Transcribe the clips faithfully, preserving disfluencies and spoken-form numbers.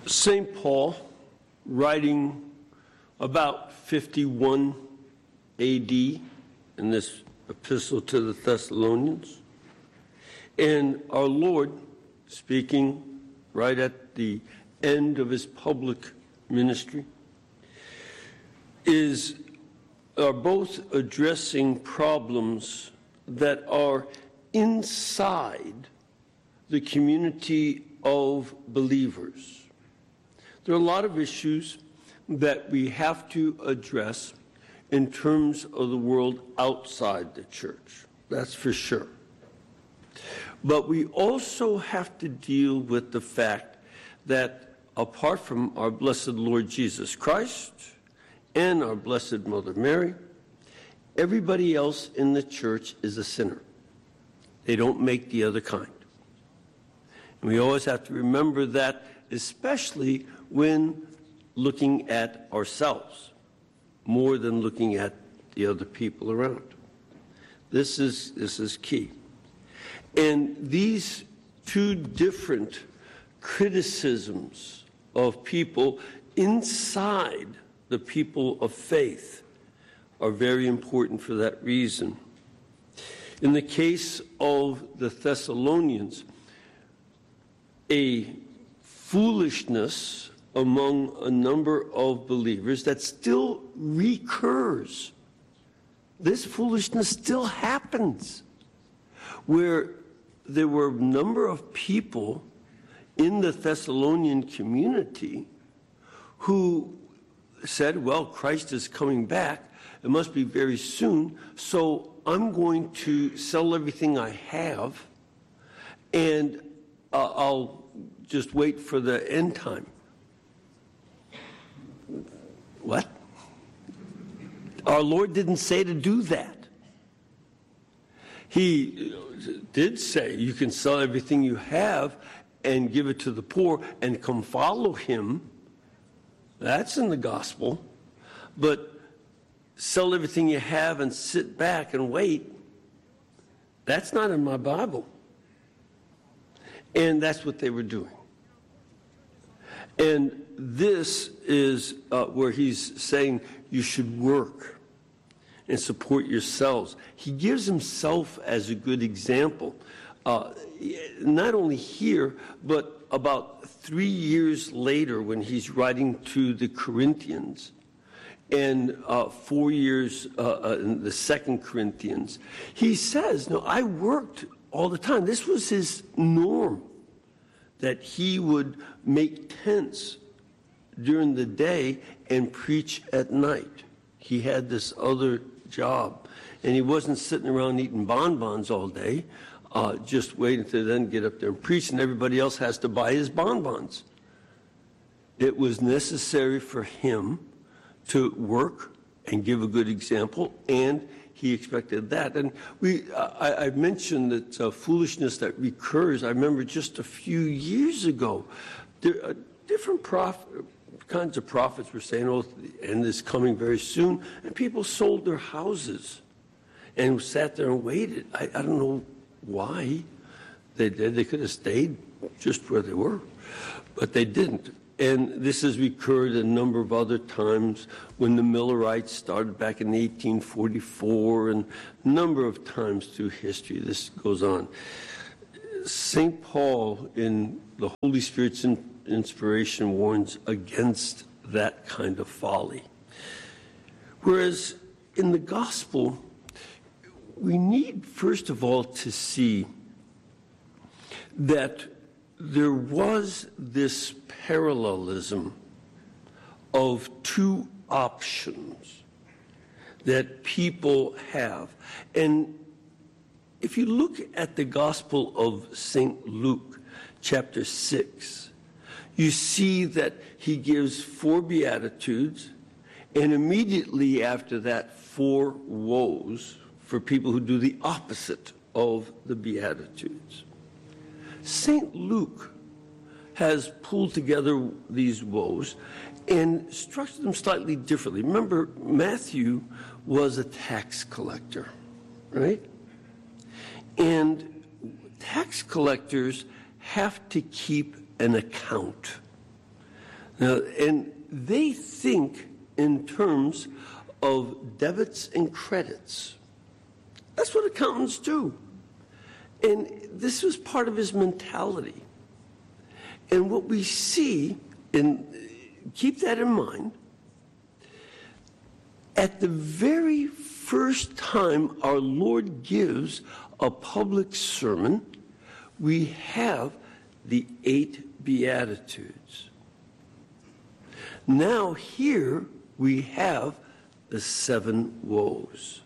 Saint Paul, writing about fifty-one A D in this epistle to the Thessalonians, and our Lord, speaking right at the end of his public ministry, is are both addressing problems that are inside the community of believers. There are a lot of issues that we have to address in terms of the world outside the church. That's for sure. But we also have to deal with the fact that apart from our blessed Lord Jesus Christ and our blessed Mother Mary, everybody else in the church is a sinner. They don't make the other kind. And we always have to remember that, especially when looking at ourselves more than looking at the other people around. This is, this is key. And these two different criticisms of people inside the people of faith are very important for that reason. In the case of the Thessalonians, a foolishness among a number of believers that still recurs. This foolishness still happens, where there were a number of people in the Thessalonian community who said, well, Christ is coming back. It must be very soon, so I'm going to sell everything I have, and uh, I'll just wait for the end time. What? Our Lord didn't say to do that. He did say you can sell everything you have and give it to the poor and come follow him. That's in the gospel. But sell everything you have and sit back and wait, that's not in my Bible. And that's what they were doing. And this is uh, where he's saying you should work and support yourselves. He gives himself as a good example, uh, not only here, but about three years later when he's writing to the Corinthians, and uh, four years uh, uh, in the Second Corinthians. He says, no, I worked all the time. This was his norm, that he would make tents during the day and preach at night. He had this other job, and he wasn't sitting around eating bonbons all day, uh, just waiting to then get up there and preach, and everybody else has to buy his bonbons. It was necessary for him to work and give a good example, and he expected that. And we, I, I mentioned that uh, foolishness that recurs. I remember just a few years ago, there, uh, different prof, kinds of prophets were saying, oh, the end is coming very soon, and people sold their houses and sat there and waited. I, I don't know why they did. They could have stayed just where they were, but they didn't. And this has recurred a number of other times when the Millerites started back in eighteen forty-four, and a number of times through history this goes on. Saint Paul, in the Holy Spirit's inspiration, warns against that kind of folly. Whereas in the gospel, we need, first of all, to see that there was this parallelism of two options that people have. And if you look at the Gospel of Saint Luke, chapter six, you see that he gives four Beatitudes, and immediately after that, four woes for people who do the opposite of the Beatitudes. Saint Luke has pulled together these woes and structured them slightly differently. Remember, Matthew was a tax collector, right? And tax collectors have to keep an account. Now, and they think in terms of debits and credits. That's what accountants do. And this was part of his mentality. And what we see, and keep that in mind, at the very first time our Lord gives a public sermon, we have the eight Beatitudes. Now here we have the seven woes.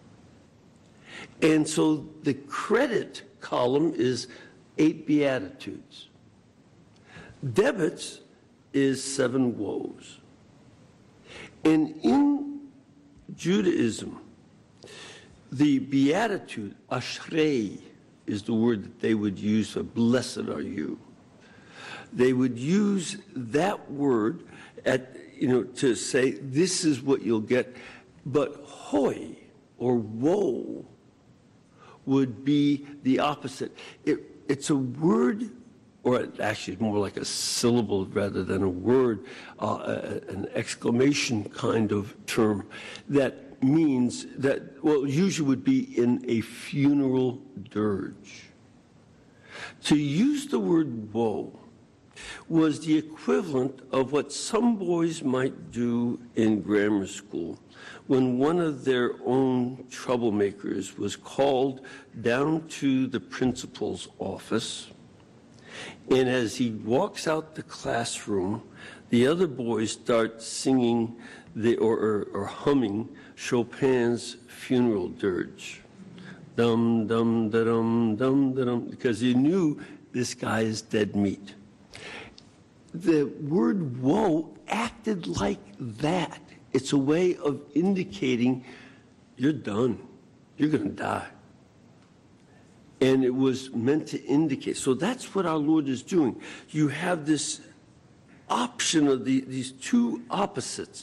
And so the credit column is eight Beatitudes. Debits is seven woes. And in Judaism, the Beatitude, Ashrei, is the word that they would use for blessed are you. They would use that word at, you know, to say this is what you'll get, but hoy or woe would be the opposite. It, it's a word, or actually it's more like a syllable rather than a word, uh, a, an exclamation kind of term that means that, well, usually would be in a funeral dirge. To use the word woe was the equivalent of what some boys might do in grammar school when one of their own troublemakers was called down to the principal's office, and as he walks out the classroom, the other boys start singing the, or, or, or humming Chopin's funeral dirge. Dum, dum, da, dum, dum, da, dum, because he knew this guy is dead meat. The word woe acted like that. It's a way of indicating you're done. You're going to die. And it was meant to indicate. So that's what our Lord is doing. You have this option of the, these two opposites.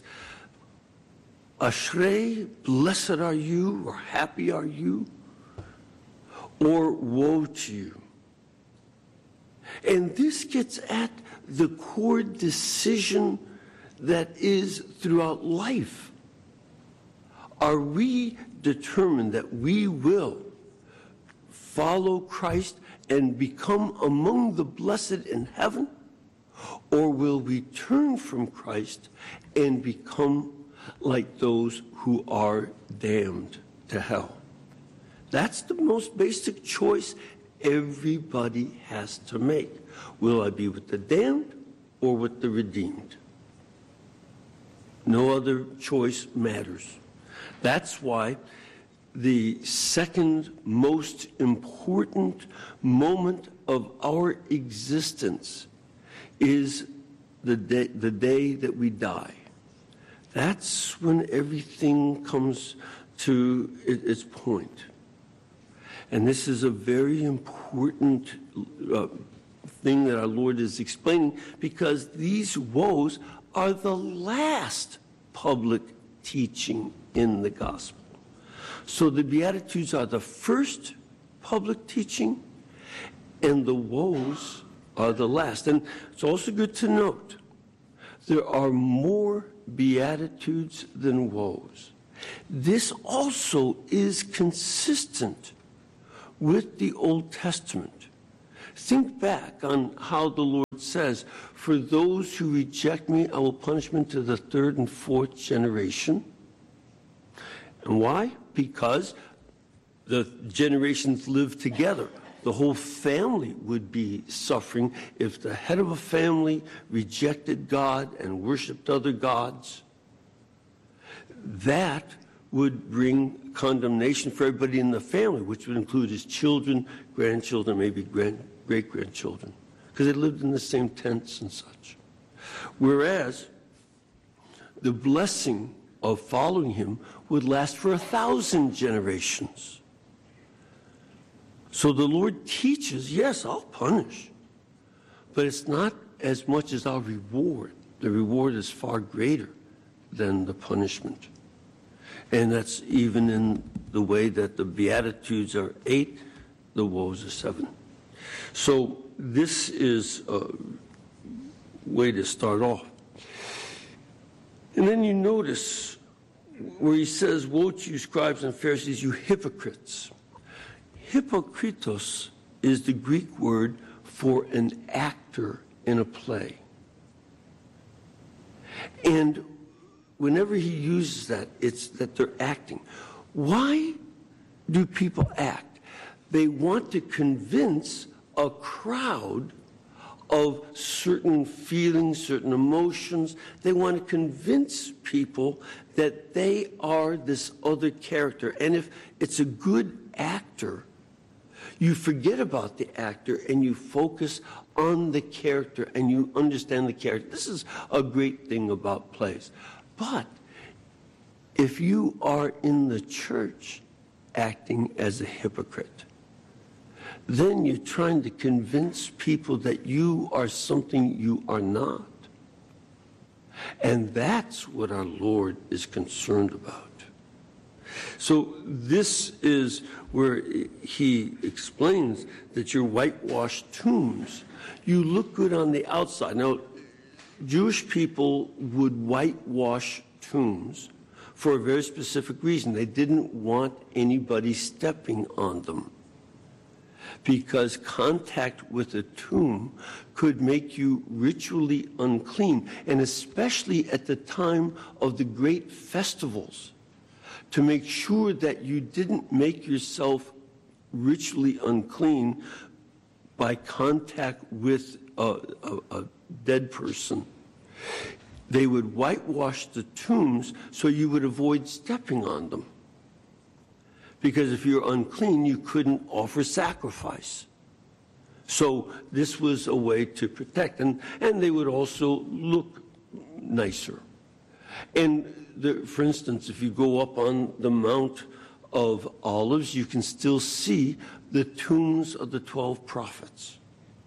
Ashrei, blessed are you, or happy are you, or woe to you. And this gets at the core decision that is throughout life. Are we determined that we will follow Christ and become among the blessed in heaven? Or will we turn from Christ and become like those who are damned to hell? That's the most basic choice everybody has to make. Will I be with the damned or with the redeemed? No other choice matters. That's why the second most important moment of our existence is the day, the day that we die. That's when everything comes to its point. And this is a very important uh, thing that our Lord is explaining, because these woes are the last public teaching in the gospel. So the Beatitudes are the first public teaching, and the woes are the last. And it's also good to note, there are more Beatitudes than woes. This also is consistent with the Old Testament. Think back on how the Lord says, for those who reject me, I will punish them to the third and fourth generation. And why? Because the generations live together. The whole family would be suffering if the head of a family rejected God and worshiped other gods. That would bring condemnation for everybody in the family, which would include his children, grandchildren, maybe grand, great-grandchildren, because they lived in the same tents and such. Whereas the blessing of following him would last for a thousand generations. So the Lord teaches, yes, I'll punish, but it's not as much as I'll reward. The reward is far greater than the punishment. And that's even in the way that the Beatitudes are eight, the woes are seven. So this is a way to start off. And then you notice where he says, woe to you, scribes and Pharisees, you hypocrites. Hypokritos is the Greek word for an actor in a play. And whenever he uses that, it's that they're acting. Why do people act? They want to convince a crowd of certain feelings, certain emotions. They want to convince people that they are this other character. And if it's a good actor, you forget about the actor and you focus on the character and you understand the character. This is a great thing about plays. But if you are in the church acting as a hypocrite, then you're trying to convince people that you are something you are not. And that's what our Lord is concerned about. So this is where he explains that your whitewashed tombs, you look good on the outside. Now, Jewish people would whitewash tombs for a very specific reason. They didn't want anybody stepping on them, because contact with a tomb could make you ritually unclean, and especially at the time of the great festivals, to make sure that you didn't make yourself ritually unclean by contact with a, a, a dead person. They would whitewash the tombs so you would avoid stepping on them. Because if you're unclean, you couldn't offer sacrifice. So this was a way to protect. And, and they would also look nicer. And the, for instance, if you go up on the Mount of Olives, you can still see the tombs of the twelve prophets.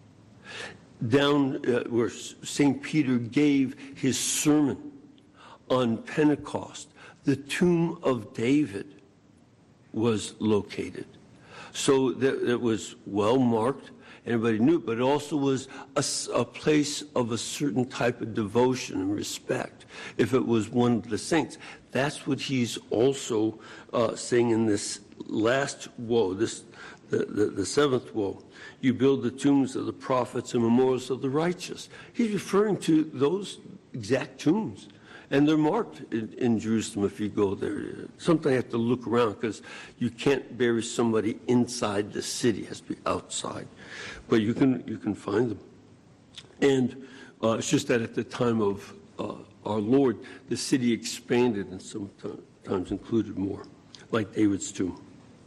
Down uh, where Saint Peter gave his sermon on Pentecost, the tomb of David was located. So that it was well marked, everybody knew, but it also was a, a place of a certain type of devotion and respect if it was one of the saints. That's what he's also uh, saying in this last woe, this the, the, the seventh woe. You build the tombs of the prophets and memorials of the righteous. He's referring to those exact tombs. And they're marked in, in Jerusalem if you go there. Sometimes you have to look around because you can't bury somebody inside the city. It has to be outside. But you can, you can find them. And uh, it's just that at the time of uh, our Lord, the city expanded and sometimes included more, like David's tomb.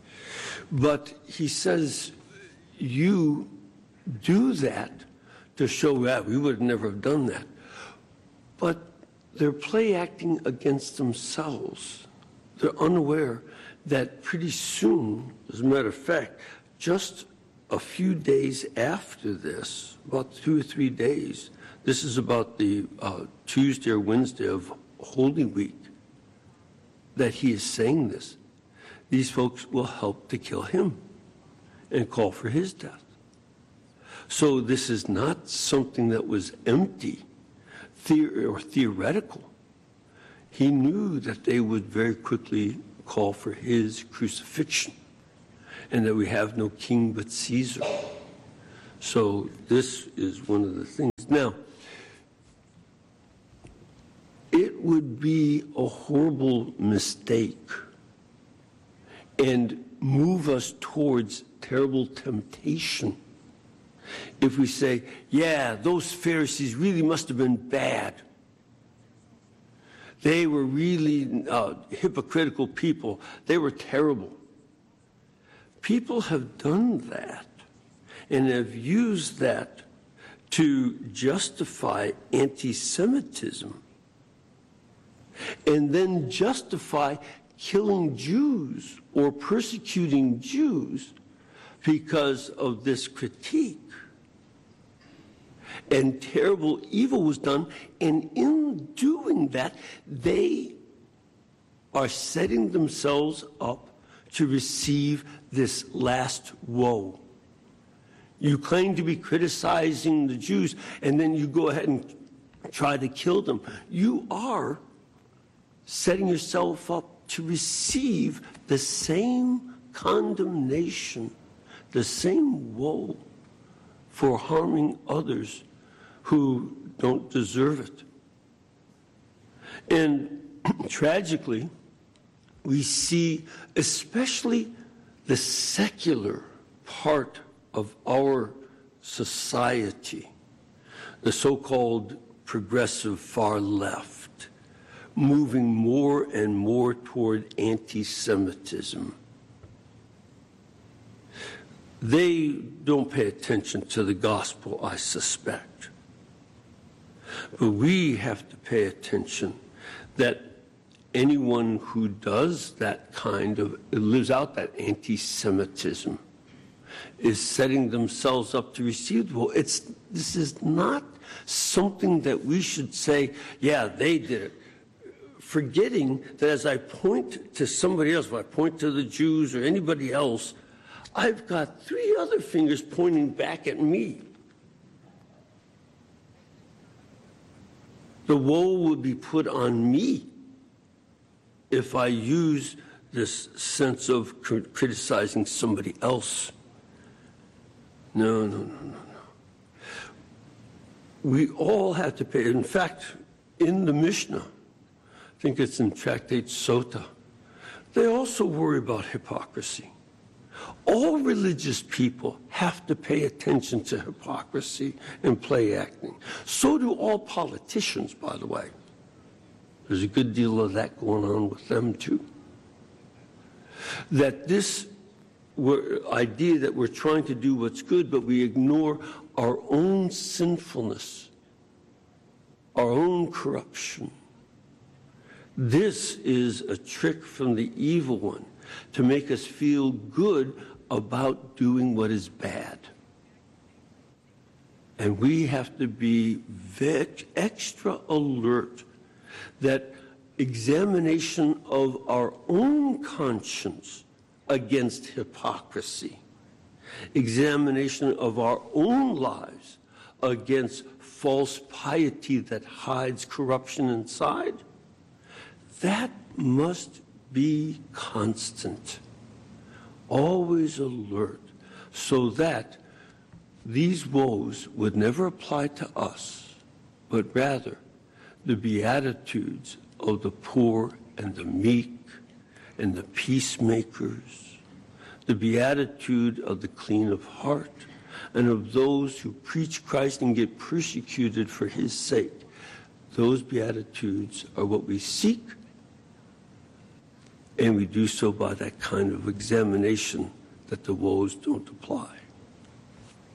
But he says, you do that to show that we would never have done that. But they're play acting against themselves. They're unaware that pretty soon, as a matter of fact, just a few days after this, about two or three days, this is about the uh, Tuesday or Wednesday of Holy Week, that he is saying this. These folks will help to kill him and call for his death. So this is not something that was empty The- or theoretical. He knew that they would very quickly call for his crucifixion and that we have no king but Caesar. So this is one of the things. Now, it would be a horrible mistake and move us towards terrible temptation if we say, yeah, those Pharisees really must have been bad. They were really uh, hypocritical people. They were terrible. People have done that and have used that to justify anti-Semitism and then justify killing Jews or persecuting Jews because of this critique. And terrible evil was done, and in doing that, they are setting themselves up to receive this last woe. You claim to be criticizing the Jews, and then you go ahead and try to kill them. You are setting yourself up to receive the same condemnation, the same woe for harming others who don't deserve it. And tragically, we see especially the secular part of our society, the so-called progressive far left, moving more and more toward anti-Semitism. They don't pay attention to the gospel, I suspect. But we have to pay attention that anyone who does that kind of, lives out that anti-Semitism, is setting themselves up to receive. Well, it's, this is not something that we should say, yeah, they did it. Forgetting that as I point to somebody else, if I point to the Jews or anybody else, I've got three other fingers pointing back at me. The woe would be put on me if I use this sense of cr- criticizing somebody else. No, no, no, no, no. We all have to pay. In fact, in the Mishnah, I think it's in Tractate Sota, they also worry about hypocrisy. All religious people have to pay attention to hypocrisy and play acting. So do all politicians, by the way. There's a good deal of that going on with them, too. That this idea that we're trying to do what's good, but we ignore our own sinfulness, our own corruption. This is a trick from the evil one to make us feel good about doing what is bad. And we have to be very extra alert that examination of our own conscience against hypocrisy, examination of our own lives against false piety that hides corruption inside, that must be constant, always alert, so that these woes would never apply to us, but rather the beatitudes of the poor and the meek and the peacemakers, the beatitude of the clean of heart, and of those who preach Christ and get persecuted for his sake. Those beatitudes are what we seek, and we do so by that kind of examination that the woes don't apply.